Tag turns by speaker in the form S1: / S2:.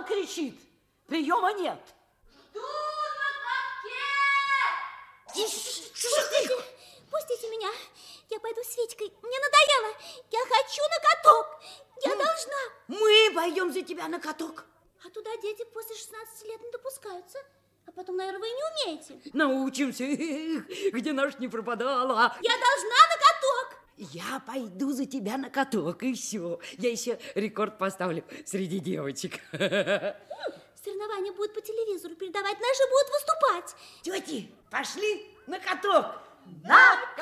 S1: он кричит? Приема нет.
S2: Жду на катке!
S3: Пустите меня. Я пойду с Витькой. Мне надоело. Я хочу на каток. Я должна.
S1: Мы пойдем за тебя на каток.
S3: А туда дети после 16 лет не допускаются. А потом, наверное, вы и не умеете.
S1: Научимся. Где наш не пропадала.
S3: Я должна на каток.
S1: Я пойду за тебя на каток, и все. Я еще рекорд поставлю среди девочек.
S3: Соревнования будут по телевизору передавать, наши будут выступать.
S1: Тети, пошли на каток. На каток!